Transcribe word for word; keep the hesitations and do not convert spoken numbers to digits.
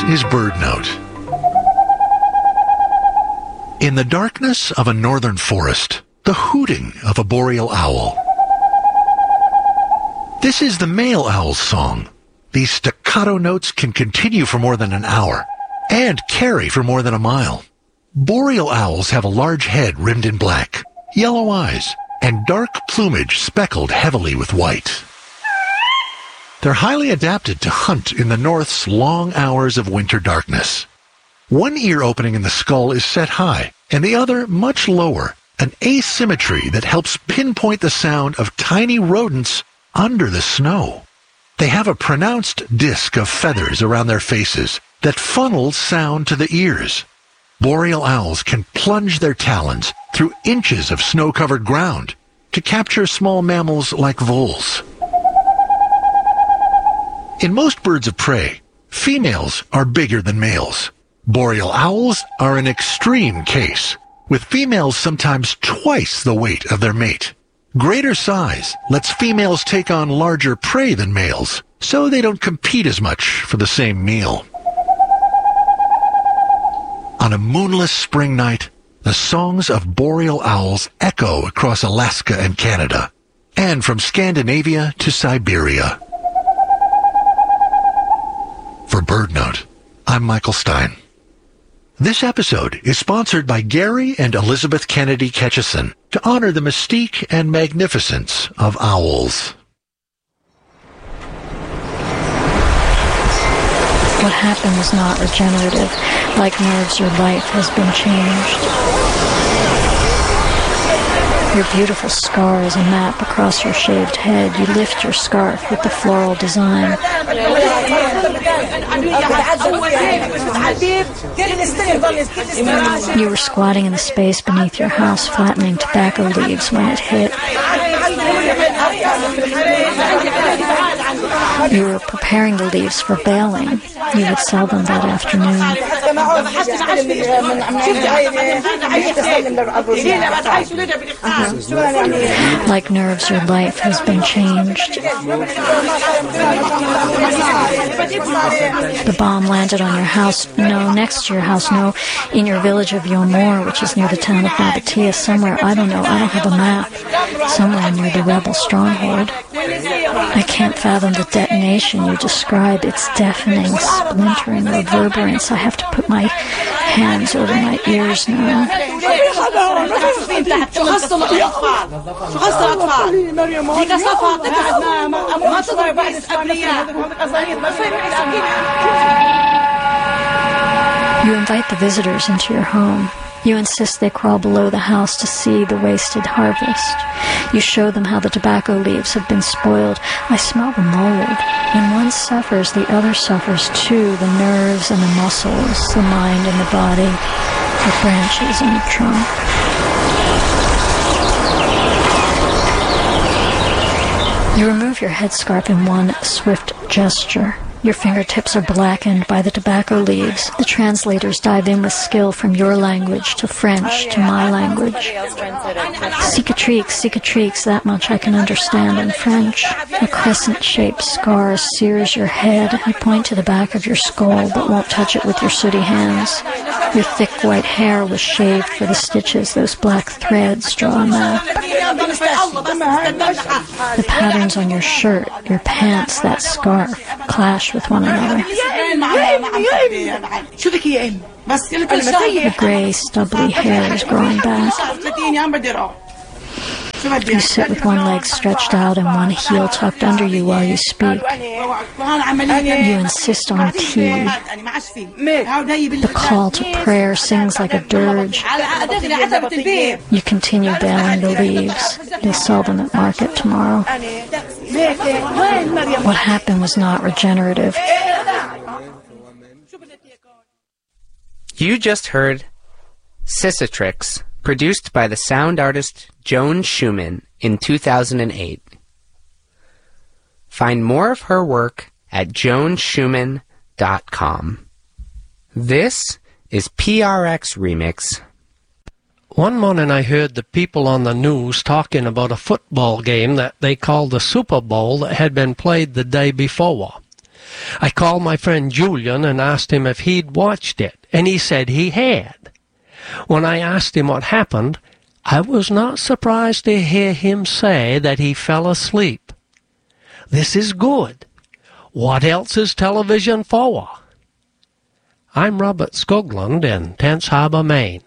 is BirdNote. In the darkness of a northern forest, the hooting of a boreal owl. This is the male owl's song. These staccato notes can continue for more than an hour and carry for more than a mile. Boreal owls have a large head rimmed in black, yellow eyes, and dark plumage speckled heavily with white. They're highly adapted to hunt in the north's long hours of winter darkness. One ear opening in the skull is set high, and the other much lower, an asymmetry that helps pinpoint the sound of tiny rodents under the snow. They have a pronounced disc of feathers around their faces that funnels sound to the ears. Boreal owls can plunge their talons through inches of snow-covered ground to capture small mammals like voles. In most birds of prey, females are bigger than males. Boreal owls are an extreme case, with females sometimes twice the weight of their mate. Greater size lets females take on larger prey than males, so they don't compete as much for the same meal. On a moonless spring night, the songs of boreal owls echo across Alaska and Canada, and from Scandinavia to Siberia. For BirdNote, I'm Michael Stein. This episode is sponsored by Gary and Elizabeth Kennedy Ketchison to honor the mystique and magnificence of owls. What happened was not regenerative. Like nerves, your life has been changed. Your beautiful scar is a map across your shaved head. You lift your scarf with the floral design. You were squatting in the space beneath your house, flattening tobacco leaves when it hit. You were preparing the leaves for baling. You would sell them that afternoon. Uh-huh. Like nerves, your life has been changed. The bomb landed on your house. No, next to your house. No, in your village of Yomor, which is near the town of Nabatea. Somewhere, I don't know, I don't have a map. Somewhere near the rebel stronghold. I can't fathom the detonation you describe. It's deafening, splintering reverberance. I have to put my hands over my ears now. You invite the visitors into your home. You insist they crawl below the house to see the wasted harvest. You show them how the tobacco leaves have been spoiled. I smell the mold. When one suffers, the other suffers too. The nerves and the muscles, the mind and the body, the branches and the trunk. You remove your headscarf in one swift gesture. Your fingertips are blackened by the tobacco leaves. The translators dive in with skill from your language to French to my language. Cicatrix, cicatrix, that much I can understand in French. A crescent-shaped scar sears your head. You point to the back of your skull, but won't touch it with your sooty hands. Your thick white hair was shaved for the stitches. Those black threads draw a map. The patterns on your shirt, your pants, that scarf, clash with one another. The gray, stubbly hair is growing back. You sit with one leg stretched out and one heel tucked under you while you speak. You insist on tea. The call to prayer sings like a dirge. You continue baling the leaves. You'll sell them at market tomorrow. What happened was not regenerative. You just heard Cicatrix, produced by the sound artist Joan Schumann in two thousand eight. Find more of her work at joan schumann dot com. This is P R X Remix. One morning I heard the people on the news talking about a football game that they called the Super Bowl that had been played the day before. I called my friend Julian and asked him if he'd watched it, and he said he had. When I asked him what happened, I was not surprised to hear him say that he fell asleep. This is good. What else is television for? I'm Robert Skoglund in Tense Harbor, Maine.